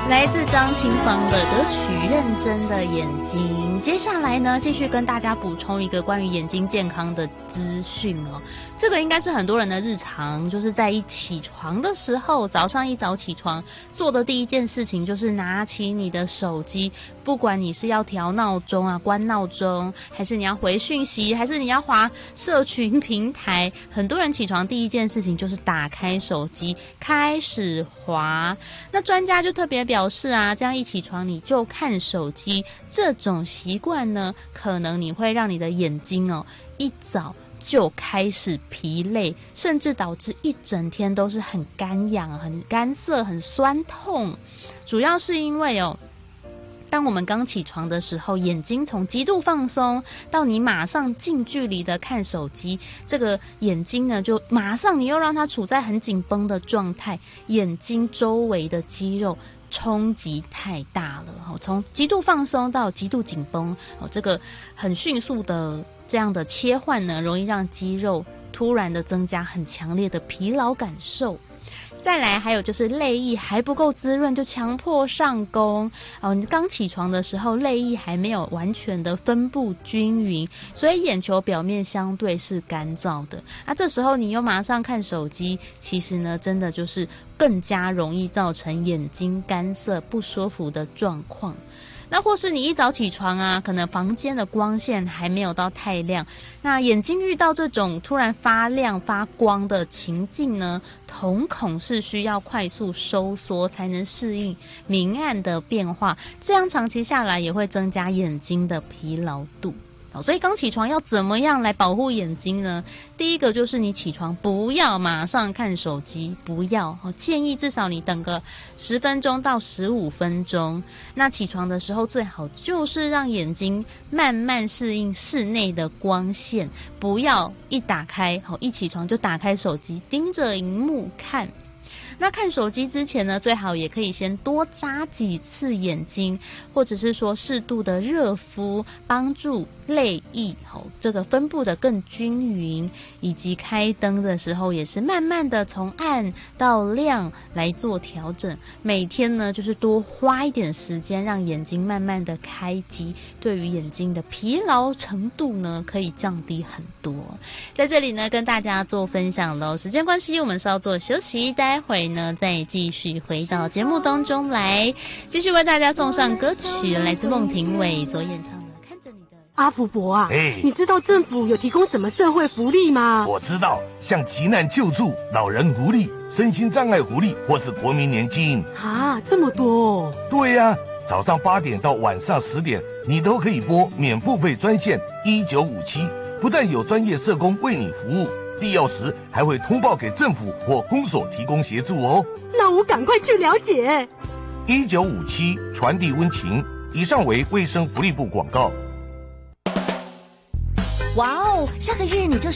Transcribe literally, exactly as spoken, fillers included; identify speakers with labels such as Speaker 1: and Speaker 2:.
Speaker 1: 来自张清芳的歌曲《认真的眼睛》。接下来呢，继续跟大家补充一个关于眼睛健康的资讯哦。这个应该是很多人的日常，就是在一起床的时候，早上一早起床做的第一件事情就是拿起你的手机，不管你是要调闹钟啊、关闹钟，还是你要回讯息，还是你要滑社群平台，很多人起床第一件事情就是打开手机开始滑。那专家就特别表示啊，这样一起床你就看手机，这种习惯呢，可能你会让你的眼睛哦一早就开始疲累，甚至导致一整天都是很干痒、很干涩、很酸痛。主要是因为哦，当我们刚起床的时候，眼睛从极度放松到你马上近距离的看手机，这个眼睛呢就马上你又让它处在很紧绷的状态，眼睛周围的肌肉冲击太大了，从极度放松到极度紧绷，这个很迅速的这样的切换呢，容易让肌肉突然的增加很强烈的疲劳感受。再来还有就是泪液还不够滋润就强迫上工哦，你刚起床的时候泪液还没有完全的分布均匀，所以眼球表面相对是干燥的啊，这时候你又马上看手机，其实呢真的就是更加容易造成眼睛干涩不舒服的状况。那或是你一早起床啊，可能房间的光线还没有到太亮，那眼睛遇到这种突然发亮发光的情境呢，瞳孔是需要快速收缩才能适应明暗的变化，这样长期下来也会增加眼睛的疲劳度。所以刚起床要怎么样来保护眼睛呢？第一个就是你起床不要马上看手机，不要，建议至少你等个十分钟到十五分钟。那起床的时候最好就是让眼睛慢慢适应室内的光线，不要一打开，一起床就打开手机盯着荧幕看。那看手机之前呢，最好也可以先多眨几次眼睛，或者是说适度的热敷，帮助泪液哦这个分布的更均匀，以及开灯的时候也是慢慢的从暗到亮来做调整。每天呢就是多花一点时间让眼睛慢慢的开机，对于眼睛的疲劳程度呢可以降低很多。在这里呢跟大家做分享咯，时间关系我们稍作休息，待会呢再继续回到节目当中来，继续为大家送上歌曲，来自孟庭苇所演唱的《看着你的》。
Speaker 2: 阿福伯啊，
Speaker 3: 哎，
Speaker 2: 你知道政府有提供什么社会福利吗？
Speaker 3: 我知道，像急难救助、老人福利、身心障碍福利，或是国民年金
Speaker 2: 啊，这么多哦。
Speaker 3: 对呀、啊，早上八点到晚上十点，你都可以拨免付费专线一九五七，不但有专业社工为你服务，必要时还会通报给政府或公所提供协助哦。
Speaker 2: 那我赶快去了解。
Speaker 3: 一九五七传递温情，以上为卫生福利部广告。
Speaker 4: 哇哦，下个月你就